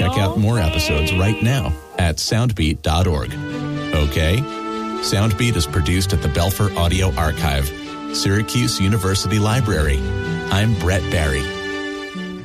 check out more episodes right now at soundbeat.org. Okay? Soundbeat is produced at the Belfer Audio Archive, Syracuse University Library. I'm Brett Barry.